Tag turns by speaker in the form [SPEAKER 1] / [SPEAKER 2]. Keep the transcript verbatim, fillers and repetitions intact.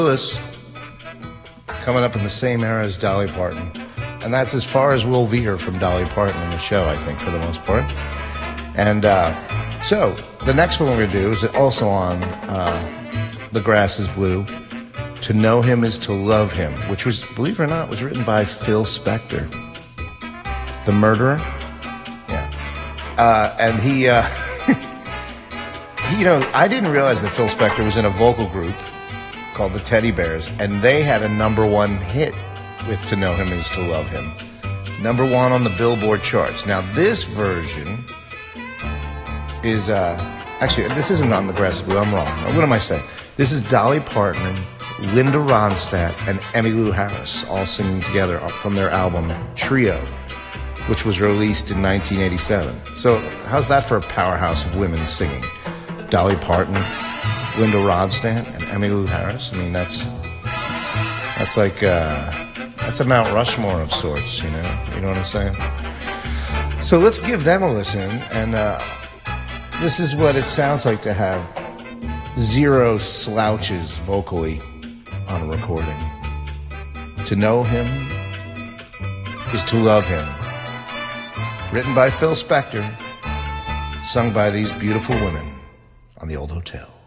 [SPEAKER 1] Lewis, coming up in the same era as Dolly Parton. And that's as far as we'll veer from Dolly Parton in the show, I think, for the most part. And uh, so, the next one we're going to do is also on uh, The Grass is Blue. To Know Him is to Love Him, which was, believe it or not, was written by Phil Spector. The murderer? Yeah. Uh, and he, uh, he, you know, I didn't realize that Phil Spector was in a vocal group called the Teddy Bears, and they had a number one hit with To Know Him Is to Love Him. Number one on the Billboard charts. Now, this version is, uh, actually, this isn't on The Grass is Blue, I'm wrong. What am I saying? This is Dolly Parton, Linda Ronstadt, and Emmylou Harris all singing together from their album Trio, which was released in nineteen eighty-seven. So, how's that for a powerhouse of women singing? Dolly Parton, Linda Ronstadt, and Emmylou Harris. I mean, that's that's like uh, that's a Mount Rushmore of sorts, you know. You know what I'm saying? So let's give them a listen, and uh, this is what it sounds like to have zero slouches vocally on a recording. To know him is to love him. Written by Phil Spector, sung by these beautiful women on the Old Hotel.